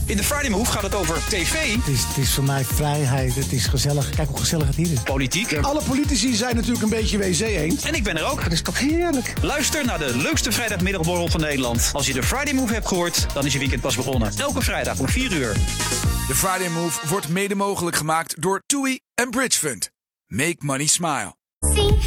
In de Friday Move gaat het over tv, Het is voor mij vrijheid, het is gezellig. Kijk hoe gezellig het hier is. politiek. Alle politici zijn natuurlijk een beetje wc-eend. En ik ben er ook. Dat is toch heerlijk? Luister naar de leukste vrijdagmiddagborrel van Nederland. Als je de Friday Move hebt gehoord, dan is je weekend pas begonnen. Elke vrijdag om 4 uur. De Friday Move wordt mede mogelijk gemaakt door TUI en Bridge Fund. Make money smile.